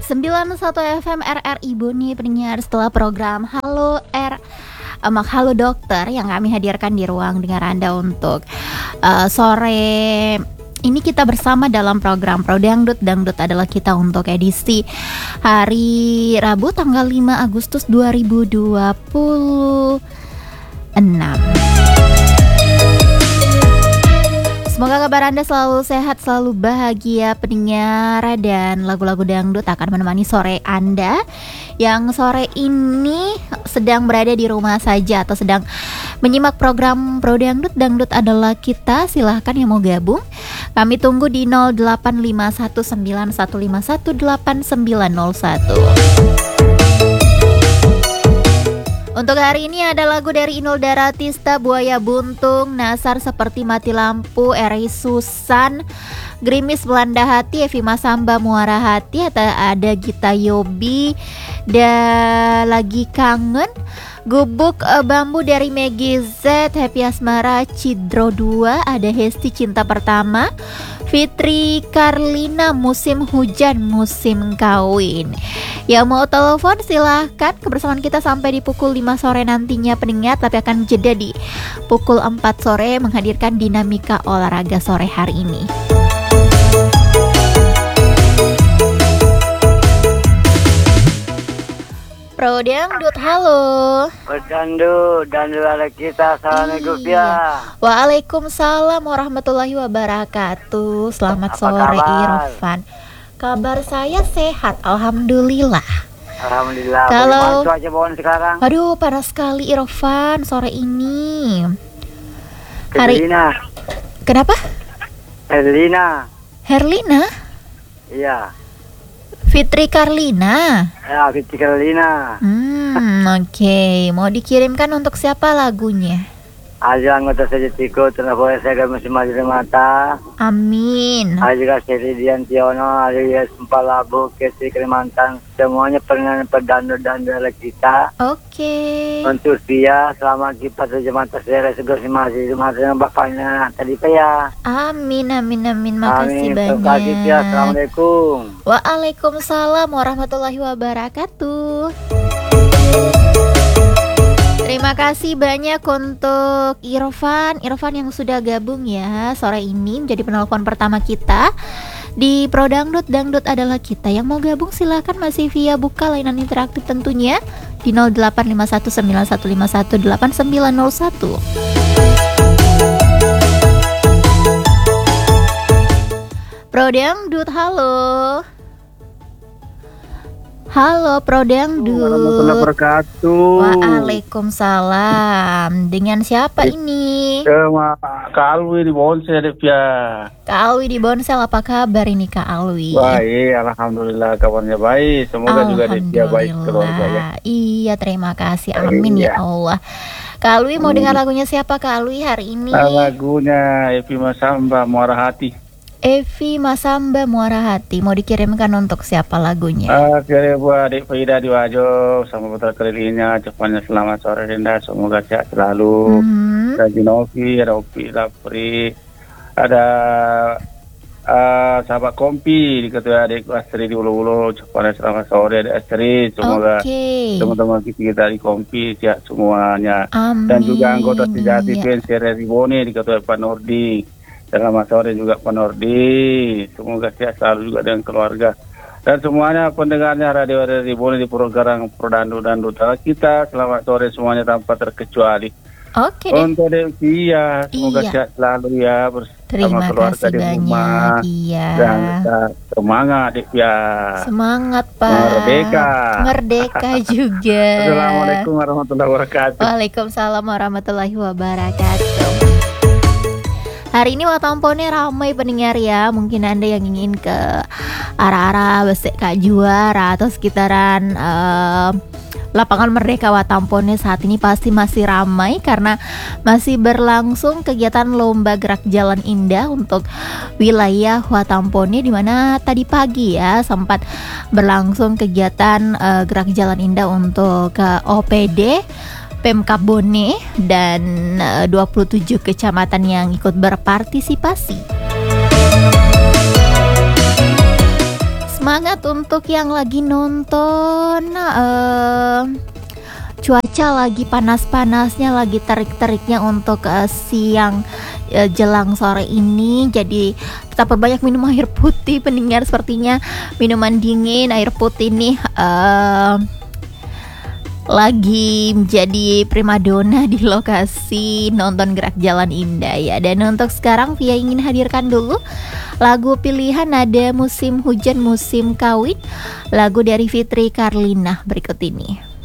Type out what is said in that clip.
91 FM RRI Boni pendengar, setelah program Halo Dokter yang kami hadirkan di ruang dengar Anda untuk sore ini, kita bersama dalam program Pro Dangdut. Dangdut adalah kita untuk edisi hari Rabu tanggal 5 Agustus 2026. Semoga kabar Anda selalu sehat, selalu bahagia pendengar, dan lagu-lagu dangdut akan menemani sore Anda yang sore ini sedang berada di rumah saja atau sedang menyimak program Pro Dangdut. Dangdut adalah kita, silahkan yang mau gabung. Kami tunggu di 085191518901. Untuk hari ini ada lagu dari Inul Daratista, Buaya Buntung, Nasar Seperti Mati Lampu, Eri Susan, Gerimis Melanda Hati, Evi Masamba Muara Hati, ada Gita Yobi, Lagi Kangen, Gubuk Bambu dari Megi Z, Happy Asmara, Cidro 2, ada Hesti Cinta Pertama, Fitri Karlina, Musim Hujan Musim Kawin. Ya, mau telepon silahkan, kebersamaan kita sampai di pukul 5 sore nantinya pendengar, tapi akan jeda di pukul 4 sore menghadirkan dinamika olahraga sore hari ini. Pro Dangdut, halo. Dangdut ada kita. Assalamualaikum ya. Waalaikumsalam warahmatullahi wabarakatuh. Selamat sore Irfan. Kabar saya sehat, alhamdulillah. Alhamdulillah. Kalau cuaca bawaan sekarang? Aduh, panas sekali Irfan sore ini. Herlina. Kenapa? Herlina. Iya. Fitri Karlina. Ya, Fitri Karlina. Oke. Mau dikirimkan untuk siapa lagunya? Aja anggota saja Tiko, tenaga saya masih maju mata. Amin. Aja Seridian Tiono, alias Empalabu, Kesi Kalimantan, semuanya pernah perdandut kita. Oke. Untuk dia selama kita saja mata saya segera masih mata bapaknya tadi ya. Amin. Makasih banyak. Terima kasih ya. Assalamualaikum. Waalaikumsalam warahmatullahi wabarakatuh. Terima kasih banyak untuk Irfan yang sudah gabung ya sore ini menjadi penelpon pertama kita di Pro Dangdut. Dangdut adalah kita. Yang mau gabung silahkan, masih via buka layanan interaktif tentunya di 085191518901. Pro Dangdut, halo. Halo Pro Dangdut. Warahmatullahi wabarakatuh. Waalaikumsalam. Dengan siapa ini? Sama Kak Alwi di Bonsel ya. Kak Alwi di Bonsel, apa kabar ini Kak Alwi? Baik, alhamdulillah kabarnya baik. Semoga juga dia baik keluarga. Iya, terima kasih. Amin ya Allah. Kak Alwi mau dengar lagunya siapa Kak Alwi hari ini? Lagunya Evi Masamba Muara Hati. Evi Masamba Muara Hati. Mau dikirimkan untuk siapa lagunya? Kirim buat adik Faida di Wajo sama putra kelilingnya. Cepatnya selamat sore Dinda. Semoga sehat selalu. Ada Jinovi, ada Opi, Lapri, ada sahabat Kompi di ketua adik Astri di Ulu-Ulu. Cepatnya selamat sore ada Astri. Semoga teman-teman kita di Kompi sehat semuanya. Amin. Dan juga anggota sejati PNC Boni di ketua Pak Nordi. Selamat sore juga Pak Nordi. Semoga sehat selalu juga dengan keluarga. Dan semuanya pendengarnya Radio Boni di program Pro Dangdut kita. Selamat sore semuanya tanpa terkecuali. Oke. Untuk Devia, semoga sehat selalu ya bersama keluarga di rumah. Iya. Dan semangat Devia. Semangat Pak. Merdeka juga. Assalamualaikum warahmatullahi wabarakatuh. Waalaikumsalam warahmatullahi wabarakatuh. Hari ini Watamponnya ramai pendengar ya. Mungkin Anda yang ingin ke arah-arah Besek Kak Juara atau sekitaran lapangan Merdeka Watamponnya saat ini pasti masih ramai karena masih berlangsung kegiatan lomba gerak jalan indah untuk wilayah Watamponnya, di mana tadi pagi ya sempat berlangsung kegiatan gerak jalan indah untuk OPD Pemkab Bone dan 27 kecamatan yang ikut berpartisipasi. Semangat untuk yang lagi nonton. Cuaca lagi panas-panasnya, lagi terik-teriknya untuk siang jelang sore ini. Jadi tetap perbanyak minum air putih pendengar. Sepertinya minuman dingin, air putih nih lagi menjadi primadona di lokasi nonton Gerak Jalan Indah ya. Dan untuk sekarang Via ingin hadirkan dulu lagu pilihan ada Musim Hujan Musim Kawin, lagu dari Fitri Karlina berikut ini.